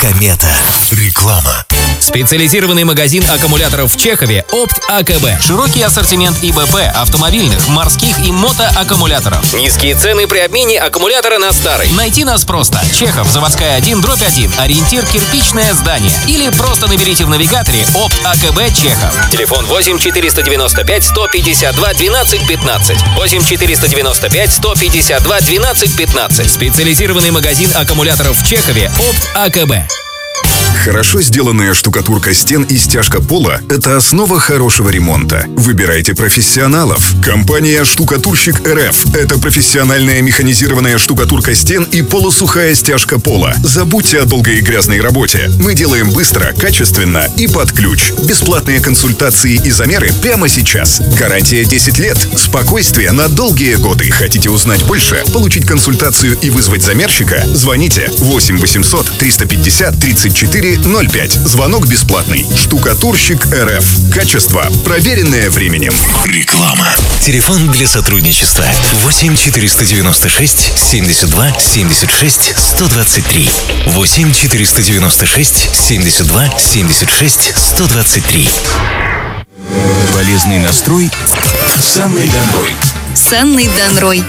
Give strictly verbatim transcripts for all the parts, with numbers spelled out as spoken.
Комета. Реклама. Специализированный магазин аккумуляторов в Чехове Опт АКБ. Широкий ассортимент ИБП, автомобильных, морских и мотоаккумуляторов. Низкие цены при обмене аккумулятора на старый. Найти нас просто. Чехов, заводская один, дробь один. Ориентир кирпичное здание. Или просто наберите в навигаторе Опт АКБ Чехов. Телефон восемь четыреста девяносто пять сто пятьдесят два двенадцать пятнадцать. восемь четыреста девяносто пять сто пятьдесят два двенадцать пятнадцать. Специализированный магазин аккумуляторов в Чехове Опт АКБ. Хорошо сделанная штукатурка стен и стяжка пола – это основа хорошего ремонта. Выбирайте профессионалов. Компания «Штукатурщик РФ» – это профессиональная механизированная штукатурка стен и полусухая стяжка пола. Забудьте о долгой и грязной работе. Мы делаем быстро, качественно и под ключ. Бесплатные консультации и замеры прямо сейчас. Гарантия десять лет. Спокойствие на долгие годы. Хотите узнать больше? Получить консультацию и вызвать замерщика? Звоните восемь восемьсот триста пятьдесят тридцать четыре ноль пять. Звонок бесплатный. Штукатурщик РФ. Качество, проверенное временем. Реклама. Телефон для сотрудничества восемь четыреста девяносто шесть семьдесят два семьдесят шесть сто двадцать три. восемь четыреста девяносто шесть семьдесят два семьдесят шесть сто двадцать три. Полезный настрой с Анной Данрой. С Анной Данрой.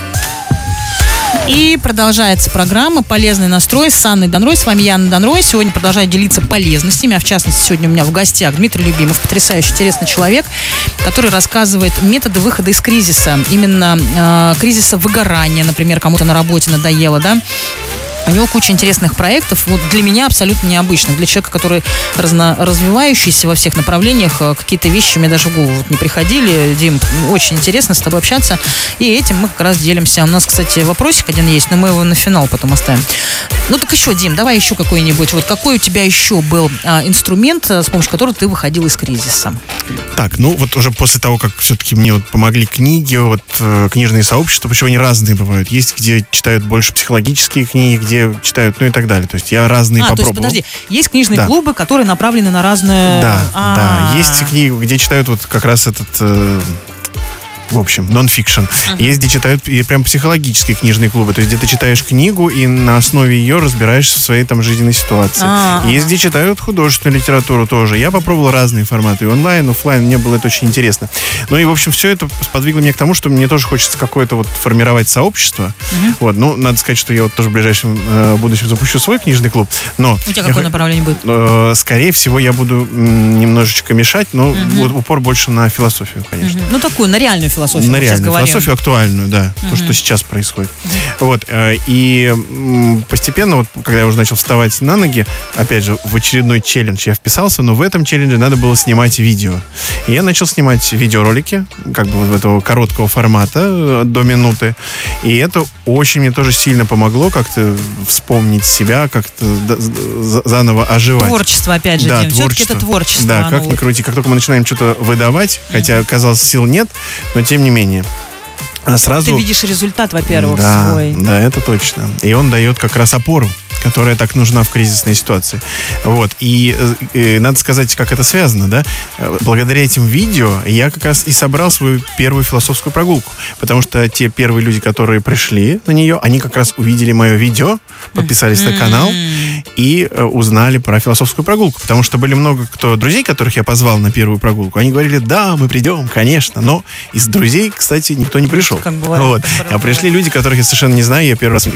И продолжается программа «Полезный настрой» с Анной Данрой. С вами я, Анна Данрой. Сегодня продолжаю делиться полезностями. А в частности, сегодня у меня в гостях Дмитрий Любимов, потрясающий, интересный человек, который рассказывает методы выхода из кризиса. Именно э, кризиса выгорания, например, кому-то на работе надоело, да? У него куча интересных проектов, вот для меня абсолютно необычных. Для человека, который разно, развивающийся во всех направлениях, какие-то вещи мне даже в голову не приходили. Дим, очень интересно с тобой общаться. И этим мы как раз делимся. У нас, кстати, вопросик один есть, но мы его на финал потом оставим. Ну так еще, Дим, давай еще какой-нибудь. Вот какой у тебя еще был а, инструмент, с помощью которого ты выходил из кризиса? Так, ну вот уже после того, как все-таки мне вот помогли книги, вот э, книжные сообщества, причем они разные бывают. Есть, где читают больше психологические книги, где читают, ну и так далее. То есть я разные а, попробовал. То есть, подожди, есть книжные да. клубы, которые направлены на разные... Да, А-а-а. да. Есть книги, где читают вот как раз этот... Э, в общем, нон-фикшн. Uh-huh. Есть, где читают и прям психологические книжные клубы. То есть, где ты читаешь книгу и на основе ее разбираешься в своей там жизненной ситуации. Uh-huh. Есть, где читают художественную литературу тоже. Я попробовал разные форматы. И онлайн, офлайн. Мне было это очень интересно. Ну и, в общем, все это сподвигло меня к тому, что мне тоже хочется какое-то вот формировать сообщество. Uh-huh. Вот. Ну, надо сказать, что я вот тоже в ближайшем э, будущем запущу свой книжный клуб. Но у тебя какое я, направление будет? Э, скорее всего, я буду м, немножечко мешать, но uh-huh. вот, упор больше на философию, конечно. Uh-huh. Ну, такую, на реальную философию. Философию, на реальную философию, актуальную, да, uh-huh. то, что сейчас происходит. Uh-huh. Вот, и постепенно, вот, когда я уже начал вставать на ноги, опять же, в очередной челлендж я вписался, но в этом челлендже надо было снимать видео. И я начал снимать видеоролики, как бы вот этого короткого формата, до минуты. И это очень мне тоже сильно помогло как-то вспомнить себя, как-то заново оживать. Творчество, опять же, да, Дим. Все-таки это творчество. Да, как вот. ни крути. Как только мы начинаем что-то выдавать, uh-huh. хотя, казалось, сил нет, но тем не менее. А сразу... Ты видишь результат, во-первых, да, свой. Да, это точно. И он дает как раз опору, которая так нужна в кризисной ситуации. Вот. И, и надо сказать, как это связано, да? Благодаря этим видео я как раз и собрал свою первую философскую прогулку. Потому что те первые люди, которые пришли на нее, они как раз увидели мое видео, подписались mm-hmm. на канал и узнали про философскую прогулку. Потому что были много кто друзей, которых я позвал на первую прогулку. Они говорили, да, мы придем, конечно. Но из друзей, кстати, никто не пришел. Как бывает, вот. А пришли люди, которых я совершенно не знаю. Я первый раз